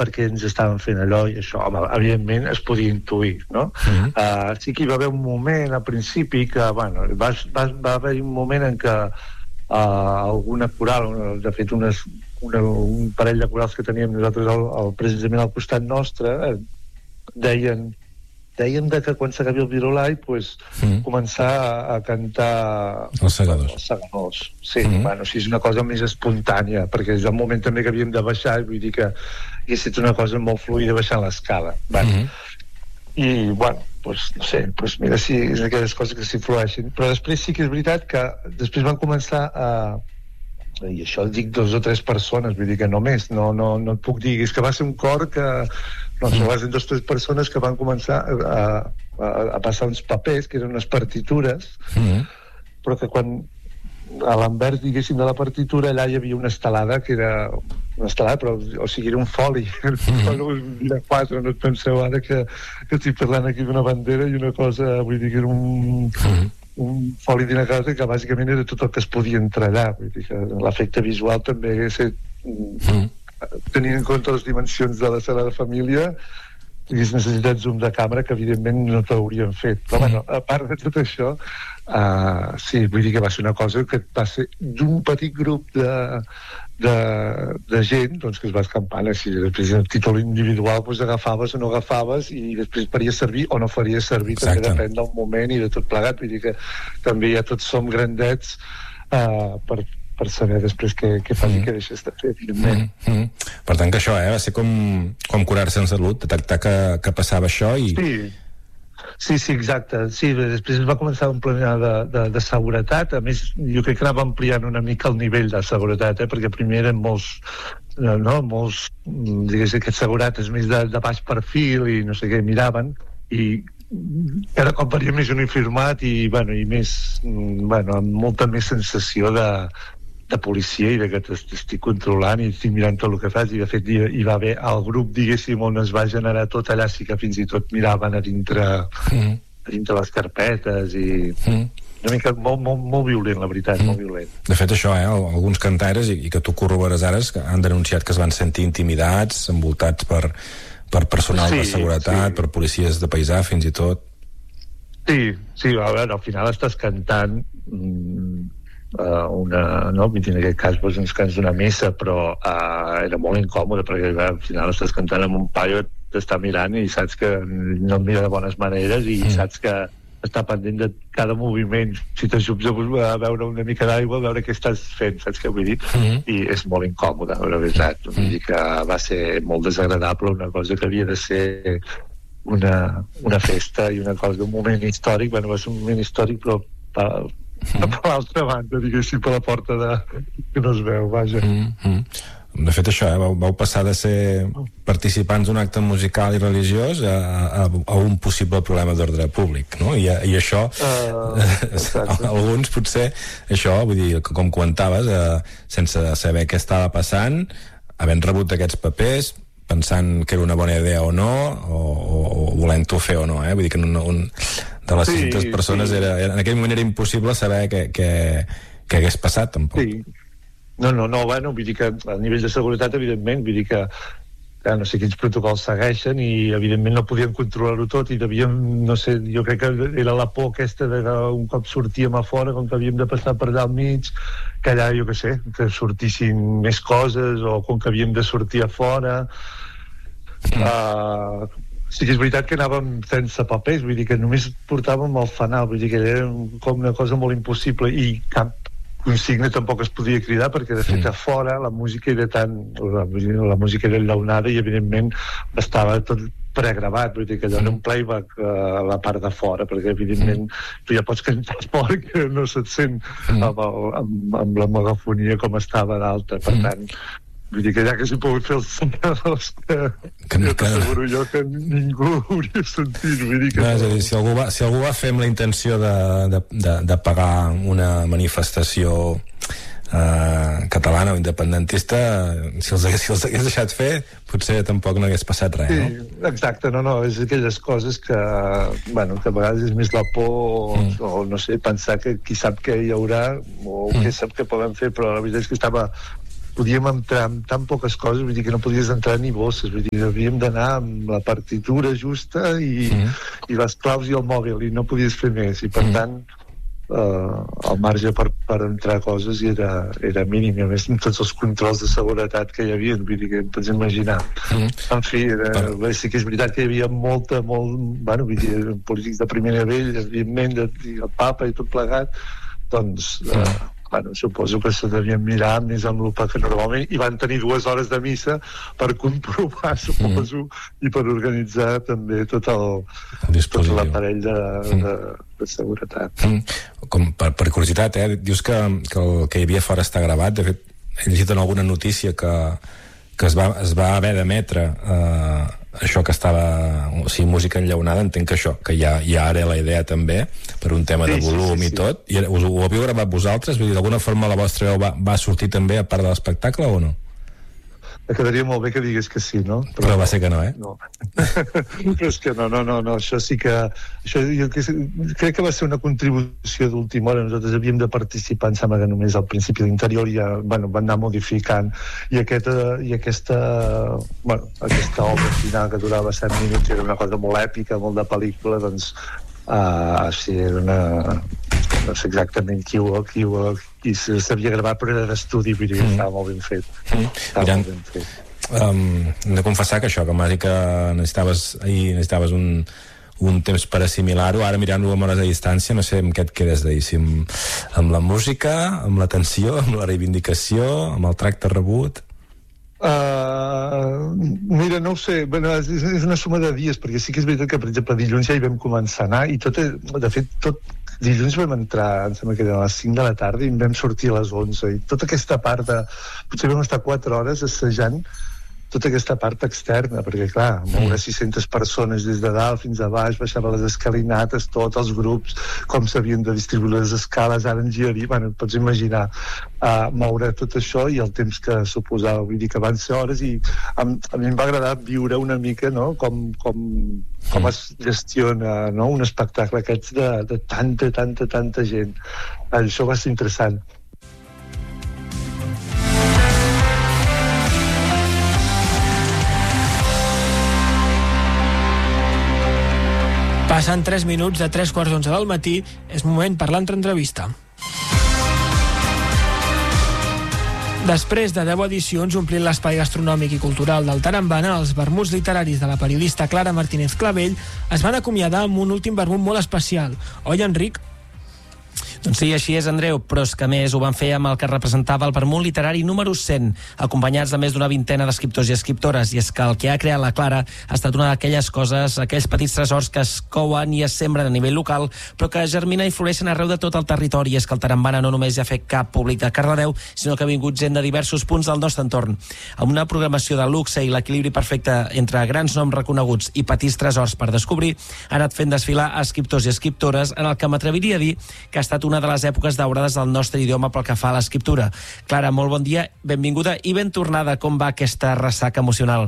per què ens estaven fent allò i això, home, evidentment es podia intuir, no? Sí que hi va haver un moment al principi que, bueno, va haver un moment en què alguna coral, de fet un parell de corals que teníem nosaltres precisament al costat nostre, dèiem que quan s'acabi el Virolai començar a cantar els segadors. Sí, bueno, si és una cosa més espontània, perquè és el moment també que havíem de baixar, vull dir que ha estat una cosa molt fluida baixant l'escala. I, bueno, no sé, mira, sí, és aquelles coses que s'hi flueixen. Però després sí que és veritat que després van començar i això el dic 2 o 3 persones, vull dir que només, no et puc dir, és que va ser un cor que van ser 2 o 3 persones que van començar a passar uns papers que eren unes partitures, però que quan a l'envers, diguéssim, de la partitura allà hi havia una estelada que era una estelada, però, o sigui, era un foli era 4, no et penseu ara que estic parlant aquí d'una bandera i una cosa, vull dir que era un foli d'una casa que bàsicament era tot el que es podia entrar allà, vull dir que l'efecte visual també hagués tenint en compte les dimensions de la sala de família hagués necessitat zoom de càmera que evidentment no t'haurien fet, però bueno, a part de tot això sí, vull dir que va ser una cosa que va ser d'un petit grup de gent doncs, que es va escampant així, després el títol individual agafaves o no agafaves i després faria servir o no faria servir. Exacte. També depèn del moment i de tot plegat, vull dir que també ja tots som grandets per saber després què fas i què deixes de fer, evidentment. Per tant que això va ser com curar-se en salut, detectar que passava això i... Sí, exacte. Sí, després es va començar un pla de seguretat. A més, jo crec que anava ampliant una mica el nivell de seguretat, perquè primer eren molts, digués, aquests segurates més de baix perfil i no sé què, miraven, i cada cop venia més uniformat i més, amb molta més sensació de policia i de que t'estic controlant i estic mirant tot el que fas, i de fet hi va haver el grup, diguéssim, on es va generar tot allà, sí que fins i tot miraven a dintre les carpetes i una mica molt violent, la veritat, molt violent. De fet això, alguns cantaires, i que tu corrobores ara, que han denunciat que es van sentir intimidats, envoltats per personal de seguretat, per policies de paisà fins i tot. Sí, a veure, al final estàs cantant en aquest cas uns cants d'una missa, però era molt incòmode perquè al final estàs cantant amb un paio que t'està mirant i saps que no et mira de bones maneres i saps que està pendent de cada moviment. Si t'ajups a veure una mica d'aigua, a veure què estàs fent, saps què vull dir? I és molt incòmode, la veritat. Vull dir que va ser molt desagradable, una cosa que havia de ser una festa i una cosa, un moment històric. Va ser un moment històric, però per l'altra banda, diguéssim, per la porta que no es veu, vaja. De fet això, vau passar de ser participants d'un acte musical i religiós a un possible problema d'ordre públic, no? I això alguns potser això, vull dir, com comentaves, sense saber què estava passant, havent rebut aquests papers, pensant que era una bona idea o no, o volent-ho fer o no, vull dir que de les 500 persones en aquell moment era impossible saber què hagués passat, tampoc. Sí. No, vull dir que a nivell de seguretat, evidentment, vull dir que no sé quins protocols segueixen i evidentment no podíem controlar-ho tot i devíem, no sé, jo crec que era la por aquesta de que un cop sortíem a fora, com que havíem de passar per allà al mig, que allà, jo què sé, que sortissin més coses o com que havíem de sortir a fora. Sí que és veritat que anàvem sense papers, vull dir que només portàvem el fanal, vull dir que era com una cosa molt impossible i cap consigna tampoc es podia cridar perquè de fet a fora la música era música era enllaunada i evidentment estava tot pregravat, vull dir que allò era un playback a la part de fora, perquè evidentment tu ja pots cantar fort que no se't sent amb la megafonia com estava d'alta, per tant vull dir que ja que s'hi pogut fer els senyals que t'asseguro jo que ningú hauria sentit, vull dir que és a dir, si algú va fer amb la intenció de pagar una manifestació catalana o independentista, si els hagués deixat fer potser tampoc no hagués passat res, no? Sí, exacte, no, és aquelles coses que que a vegades és més la por o no sé, pensar que qui sap què hi haurà o què sap què podem fer, però la veritat és que estava podíem entrar amb tan poques coses, vull dir que no podies entrar ni bosses, vull dir, havíem d'anar amb la partitura justa i les claus i el mòbil, i no podies fer més, i per tant el marge per entrar coses era mínim, i a més amb tots els controls de seguretat que hi havia, vull dir que em pots imaginar. En fi, sí que és veritat que hi havia vull dir, polítics de primer nivell, evidentment, el papa i tot plegat, doncs suposo que se devien mirar més amb lupa que normalment, i van tenir 2 hores de missa per comprovar, suposo, i per organitzar també tot l'aparell de seguretat. Com per curiositat, dius que el que hi havia fora està gravat. De fet, he llegit en alguna notícia que es va haver d'emetre això que estava, o sigui, música enllaunada. Entenc que això, que ja ara la idea també, per un tema de volum i tot. I ho havíeu gravat vosaltres? Vull dir, d'alguna forma la vostra veu va sortir també a part de l'espectacle o no? Quedaria molt bé que digués que sí, no? Però va ser que no, No. Però és que no, això sí que... crec que va ser una contribució d'última hora. Nosaltres havíem de participar, em sembla que només al principi d'interior ja van anar modificant, i aquesta obra final que durava 7 minuts era una cosa molt èpica, molt de pel·lícula, doncs sí, era una... no sé exactament qui s'havia gravat, però era d'estudi, vull dir que estava molt ben fet. Hem de confessar que això, que m'ha dit que necessitaves un temps per assimilar-ho. Ara, mirant-ho amb hores de distància, no sé amb què et quedes, diguéssim, amb la música, amb la tensió, amb la reivindicació, amb el tracte rebut? Mira, no ho sé, és una suma de dies, perquè sí que és veritat que, per exemple, dilluns ja hi vam començar a anar, i de fet, dilluns vam entrar, em sembla que era a les 5 de la tarda, i en vam sortir a les 11, i tota aquesta part potser vam estar 4 hores assajant tota aquesta part externa, perquè clar, moure 600 persones des de dalt fins a baix, baixar les escalinates, tots els grups, com s'havien de distribuir les escales, ara en giraria, pots imaginar moure tot això i el temps que suposava, vull dir que van ser hores, i a mi em va agradar viure una mica, no?, com es gestiona, no?, un espectacle aquests de tanta gent. Això va ser interessant. Passen 3 minuts de 3:15 del matí. És moment per l'entrevista. Després de 10 edicions omplint l'espai gastronòmic i cultural del Tarambana, els vermuts literaris de la periodista Clara Martínez Clavell es van acomiadar amb un últim vermut molt especial. Oi, Enric? Doncs sí, així és, Andreu, però és que més ho van fer amb el que representava el vermut literari número 100, acompanyats de més d'una vintena d'escriptors i escriptores, i és que el que ha creat la Clara ha estat una d'aquelles coses, aquells petits tresors que es couen i es sembren a nivell local, però que germinen i floreixen arreu de tot el territori. És que el Tarambana no només ja ha fet cap públic de Cardedeu, sinó que ha vingut gent de diversos punts del nostre entorn. Amb una programació de luxe i l'equilibri perfecte entre grans noms reconeguts i petits tresors per descobrir, ha anat fent desfilar escriptors i escriptores en el que m'atreviria a dir que ha estat una de les èpoques daurades del nostre idioma pel que fa a l'escriptura. Clara, molt bon dia, benvinguda i ben tornada. Com va aquesta ressaca emocional?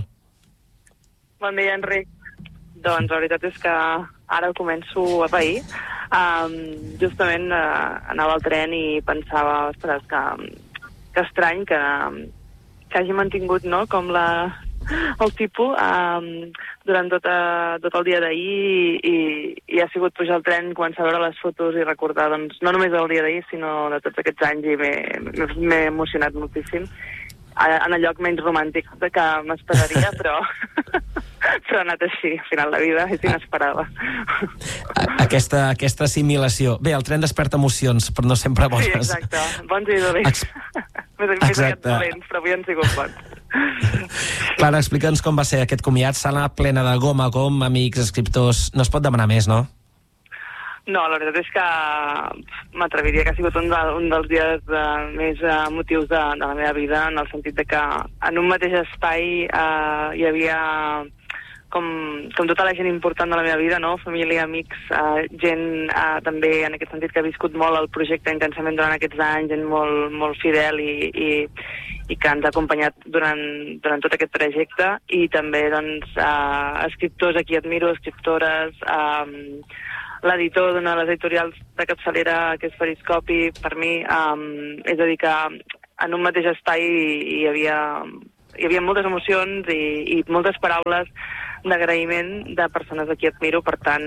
Bon dia, Enric. Doncs la veritat és que ara ho començo a pair. Justament anava al tren i pensava, ostres, que estrany que hagi mantingut, no?, com el tipus durant tot el dia d'ahir, i ha sigut pujar al tren, començar a veure les fotos i recordar, doncs, no només del dia d'ahir, sinó de tots aquests anys, i m'he emocionat moltíssim en el lloc menys romàntic que m'esperaria, però ha anat així. Al final la vida és inesperada. Aquesta assimilació. Bé, el tren desperta emocions, però no sempre bones. Sí, exacte. Bons i dolents. Més aquests dolents, però avui han sigut bons. Clara, explica'ns com va ser aquest comiat. Sala plena de gom a gom, amics, escriptors... No es pot demanar més, no? No, la veritat és que m'atreviria que ha sigut un dels dies més emotius de la meva vida, en el sentit de que en un mateix espai hi havia com tota la gent important de la meva vida, no? Família, amics, gent també en aquest sentit que ha viscut molt el projecte intensament durant aquests anys, gent molt, molt fidel i que ens ha acompanyat durant tot aquest trajecte, i també doncs escriptors a qui admiro, escriptores, l'editor d'una de les editorials de capçalera, que és Periscopi, per mi, és a dir que en un mateix espai hi havia moltes emocions i moltes paraules d'agraïment de persones a qui admiro, per tant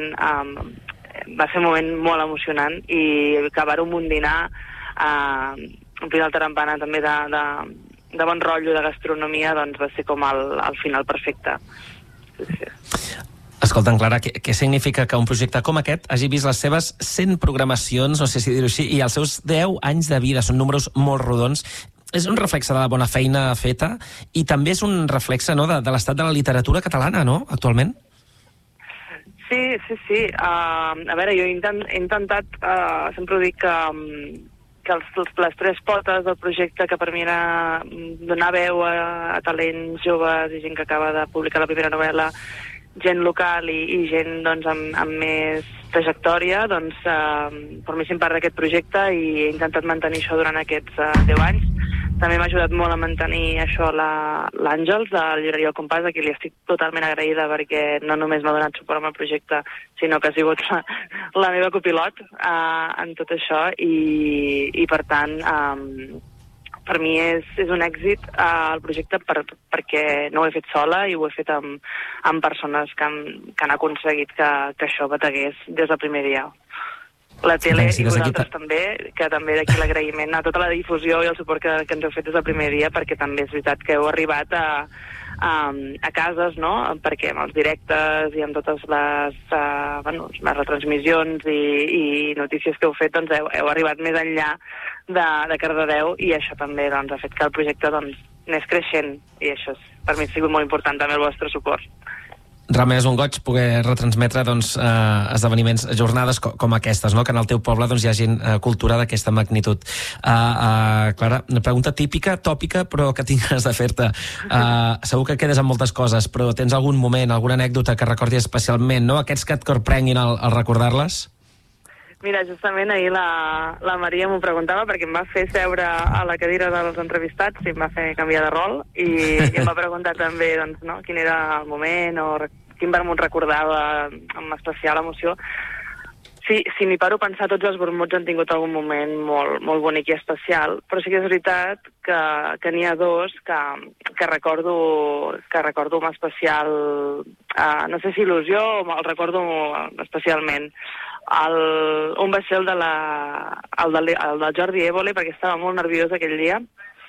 va ser un moment molt emocionant i acabar-ho amb un dinar omplint el Tarambana també de bon rotllo, de gastronomia, doncs va ser com el final perfecte. Sí. Escolta, Clara, què significa que un projecte com aquest hagi vist les seves 100 programacions, no sé si dir-ho així, i els seus 10 anys de vida? Són números molt rodons. És un reflexe de la bona feina feta i també és un reflexe, no, de l'estat de la literatura catalana, no?, actualment? Sí. A veure, jo he intentat, sempre ho dic, que les tres potes del projecte, que per mi era donar veu a talents joves i gent que acaba de publicar la primera novel·la, gent local i gent doncs, amb més trajectòria, doncs formessin part d'aquest projecte, i he intentat mantenir això durant aquests 10 anys. També m'ha ajudat molt a mantenir això l'Àngels, de la llibreria El Compàs, a qui li estic totalment agraïda, perquè no només m'ha donat suport amb el projecte, sinó que ha sigut la meva copilot en tot això, i per tant per mi és un èxit el projecte perquè no ho he fet sola i ho he fet amb persones que han aconseguit que això bategués des del primer dia. La tele i vosaltres també, que també d'aquí l'agraïment a tota la difusió i el suport que ens heu fet des del primer dia, perquè també és veritat que heu arribat a cases, no?, perquè amb els directes i amb totes les retransmissions i notícies que heu fet, doncs heu arribat més enllà de Cardedeu, i això també doncs, ha fet que el projecte doncs, anés creixent, i això per mi ha sigut molt important, també el vostre suport. Realment és un goig poder retransmetre doncs, esdeveniments, jornades com aquestes, no?, que en el teu poble doncs, hi hagi cultura d'aquesta magnitud. Clara, una pregunta típica, tòpica, però que tinc ganes de fer-te. Segur que quedes amb moltes coses, però tens algun moment, alguna anècdota que recordis especialment, no?, aquests que et corprenguin al recordar-les? Mira, justament ahir la Maria m'ho preguntava, perquè em va fer seure a la cadira dels entrevistats i em va fer canviar de rol, i em va preguntar també doncs, no, quin era el moment o quin vermut recordava amb especial emoció. Si m'hi paro a pensar, tots els vermuts han tingut algun moment molt, molt bonic i especial, però sí que és veritat que n'hi ha dos que recordo amb especial, no sé si il·lusió, o el recordo especialment. Un va ser el del Jordi Évole, perquè estava molt nerviós aquell dia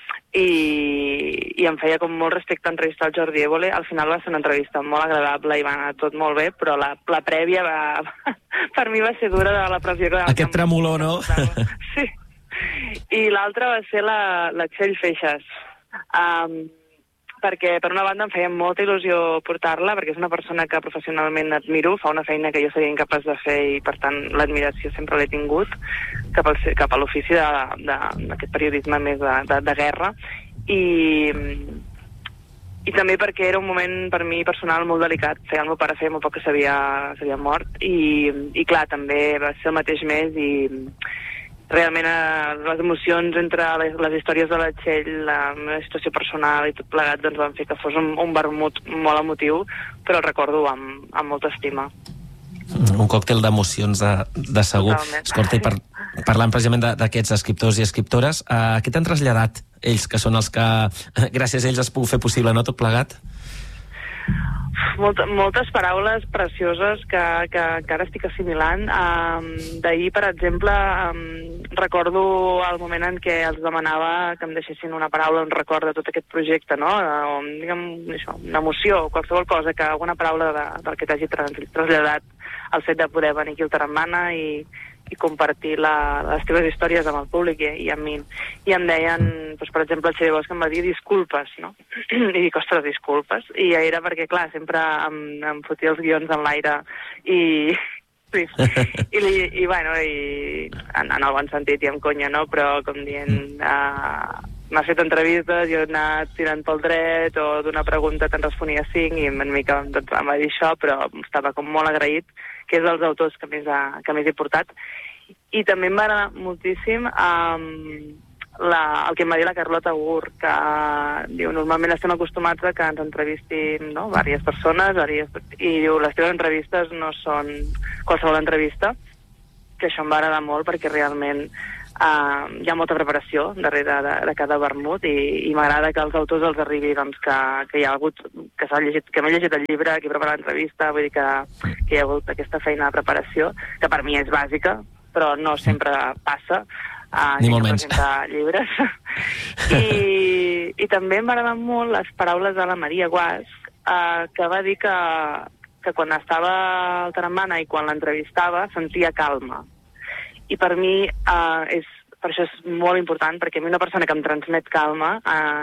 i em feia com molt respecte entrevistar el Jordi Évole. Al final va ser una entrevista molt agradable i va anar tot molt bé, però la prèvia per mi va ser dura, de la pressió que... Aquest tremolor, no? Sí. I l'altra va ser la Txell Feixas, perquè per una banda em feia molta il·lusió portar-la, perquè és una persona que professionalment admiro, fa una feina que jo seria incapaç de fer, i per tant l'admiració sempre l'he tingut cap a l'ofici d'aquest periodisme més de guerra, i també perquè era un moment per mi personal molt delicat. Feia el meu pare feia molt poc que s'havia mort, i clar, també va ser el mateix mes, i realment les emocions entre les històries de la Txell, la meva situació personal i tot plegat, doncs van fer que fos un vermut molt emotiu, però el recordo amb molta estima. Un còctel d'emocions de segur. Escolta, i parlant precisament d'aquests escriptors i escriptores, què t'han traslladat ells, que són els que gràcies a ells es pugui fer possible, no, tot plegat? Moltes paraules precioses que ara estic assimilant. D'ahir, per exemple, recordo el moment en què els demanava que em deixessin una paraula, un record de tot aquest projecte, no? Diguem, això, una emoció, qualsevol cosa, alguna paraula del que t'hagi traslladat el fet de poder venir aquí al Tarambana i compartir les teves històries amb el públic i amb mi. I em deien, doncs, per exemple, el Xavier Bosch em va dir disculpes, no? I dic, ostres, disculpes? I era perquè, clar, sempre em fotia els guions en l'aire i bueno, en el bon sentit i amb conya, no? Però com dient, m'ha fet entrevistes, jo he anat tirant pel dret, o d'una pregunta te'n responia 5, i una mica em va dir això, però estava com molt agraït, que és dels autors que més he portat. I també em va agradar moltíssim el que em va dir la Carlota Gur, que diu, normalment estem acostumats a que ens entrevistin, no?, diverses persones, i diu, les teves entrevistes no són qualsevol entrevista, que això em va agradar molt, perquè realment hi ha molta preparació darrere de cada vermut i m'agrada que als autors els arribi doncs, que hi ha hagut, que m'he llegit el llibre, que he preparat l'entrevista, vull dir que hi ha hagut aquesta feina de preparació, que per mi és bàsica, però no sempre passa. Ni molt menys. Llibres. I també m'agraden molt les paraules de la Maria Guasch, que va dir que quan estava al Tarambana i quan l'entrevistava sentia calma. I per mi per això és molt important, perquè a mi una persona que em transmet calma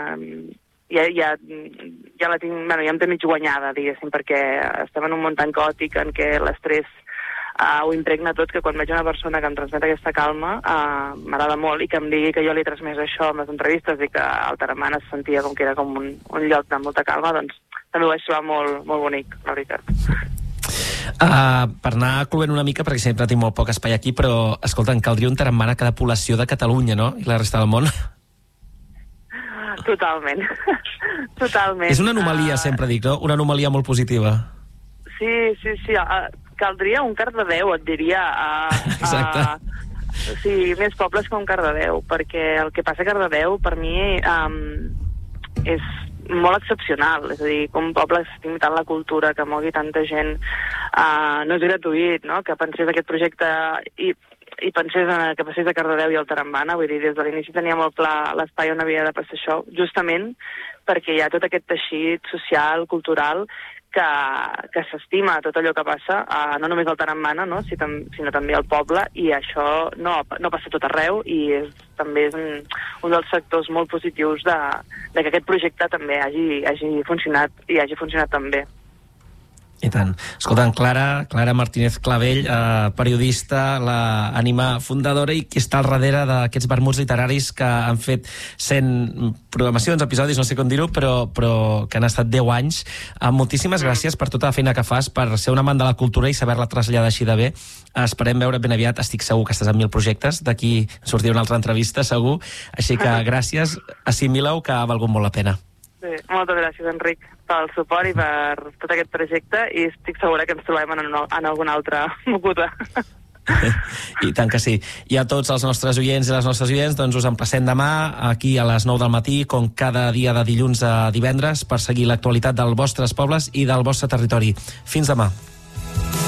ja la tinc, ja em té mig guanyada, diguéssim, perquè estem en un món tan caòtic en què l'estrès ho impregna tot, que quan veig una persona que em transmet aquesta calma m'agrada molt, i que em digui que jo li he transmès això en les entrevistes i que al Tarambana es sentia com que era com un lloc de molta calma, doncs també ho vaig trobar molt, molt bonic, la veritat. Per anar cloent una mica, perquè sempre tinc molt poc espai aquí, però, escolta, en caldria un Tarambana a cada població de Catalunya, no? I la resta del món. Totalment. Totalment. És una anomalia, sempre dic, no? Una anomalia molt positiva. Sí. Caldria un Cardedeu, et diria. Exacte. Sí, més pobles que un Cardedeu, perquè el que passa a Cardedeu, per mi, és molt excepcional, és a dir, com un poble que s'estima tant la cultura, que mogui tanta gent, no és gratuït, no?, que pensés aquest projecte i pensés que passés a Cardedeu i al Tarambana. Vull dir, des de l'inici tenia molt clar l'espai on havia de passar això, justament perquè hi ha tot aquest teixit social, cultural, que s'estima tot allò que passa, no només al Tarambana, no?, sinó també al poble, i això no passa tot arreu, i també és un dels sectors molt positius de que aquest projecte també hagi funcionat, i hagi funcionat tan bé. I tant. Escolta, Clara Martínez Clavell, periodista, l'ànima fundadora i qui està al darrere d'aquests vermuts literaris que han fet 100 programacions, episodis, no sé com dir-ho, però que han estat 10 anys. Moltíssimes gràcies per tota la feina que fas, per ser un amant de la cultura i saber-la traslladar així de bé. Esperem veure ben aviat, estic segur que estàs en 1000 projectes, d'aquí sortirà una altra entrevista, segur. Així que gràcies, assimila-ho, que ha valgut molt la pena. Sí, moltes gràcies, Enric, pel suport i per tot aquest projecte, i estic segura que ens trobem en alguna altra moguda. I tant que sí. I a tots els nostres oients i les nostres oients, doncs us emplacem demà aquí a les 9 del matí, com cada dia de dilluns a divendres, per seguir l'actualitat dels vostres pobles i del vostre territori. Fins demà.